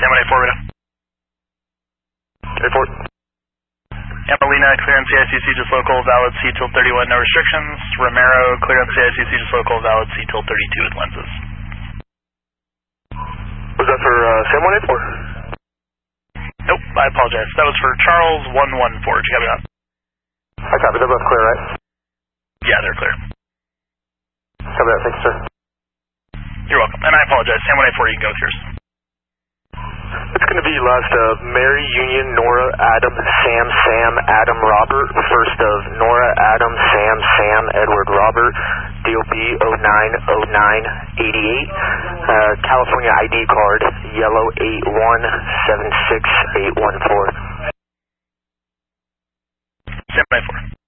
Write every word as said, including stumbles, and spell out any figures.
Sam one eight four, Rita. eight four. Amelina, clear on C I C C, just local, valid C till thirty-one, no restrictions. Romero, clear on C I C C, just local, valid C till thirty-two with lenses. Was that for uh, Sam one eight four? Nope, I apologize. That was for Charles one one four. Did you copy that? I copy. They're both clear, right? Yeah, they're clear. Copy that. Thanks, sir. You're welcome. And I apologize. Sam one eight four, you can go with yours. It's going to be last of Mary, Union, Nora, Adam, Sam, Sam, Adam, Robert. First of Nora, Adam, Sam, Sam, Edward, Robert. D O B oh nine oh nine eighty-eight. Uh, California I D card, yellow eight one seven six eight one four. Sam one eight four.